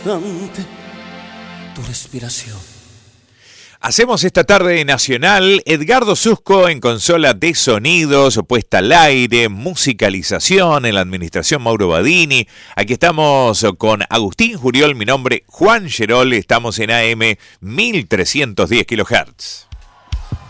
Tu respiración. Hacemos esta tarde nacional Edgardo Susco en consola de sonidos, puesta al aire, musicalización en la administración Mauro Badini. Aquí estamos con Agustín Juriol, mi nombre Juan Gerol, estamos en AM 1310 kHz.